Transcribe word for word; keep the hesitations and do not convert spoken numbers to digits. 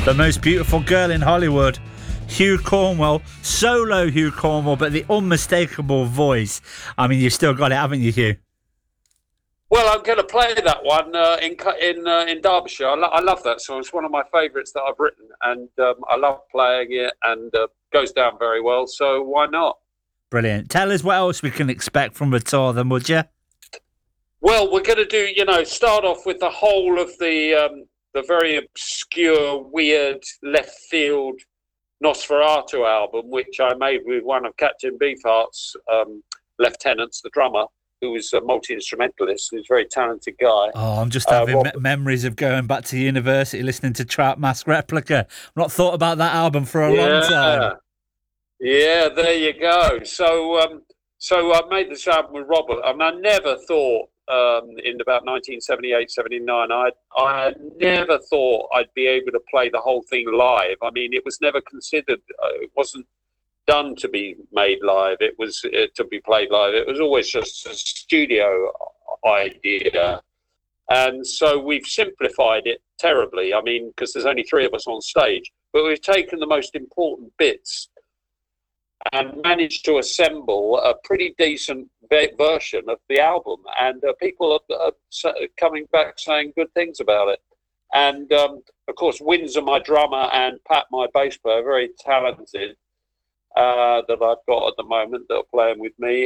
the most beautiful girl in Hollywood, Hugh Cornwell, solo Hugh Cornwell, but the unmistakable voice. I mean, you've still got it, haven't you, Hugh? Well, I'm going to play that one uh, in in uh, in Derbyshire. I, lo- I love that song. It's one of my favourites that I've written, and um, I love playing it, and uh, goes down very well. So why not? Brilliant. Tell us what else we can expect from the tour, then, would you? Well, we're going to do, you know, start off with the whole of the um, the very obscure, weird, left field Nosferatu album, which I made with one of Captain Beefheart's um, lieutenants, the drummer, who was a multi-instrumentalist. He's a very talented guy. Oh, I'm just having uh, me- memories of going back to university listening to Trout Mask Replica. I've not thought about that album for a yeah, long time. Yeah, there you go. So, um, so I made this album with Robert, and I never thought um, in about nineteen seventy-eight, seventy-nine, I I never thought I'd be able to play the whole thing live. I mean, it was never considered. Uh, it wasn't done to be made live. It was uh, to be played live. It was always just a studio idea. And so we've simplified it terribly. I mean, because there's only three of us on stage, but we've taken the most important bits and managed to assemble a pretty decent version of the album. And uh, people are, are coming back saying good things about it. And um, of course, Windsor, my drummer, and Pat, my bass player, very talented. Uh, that I've got at the moment that are playing with me,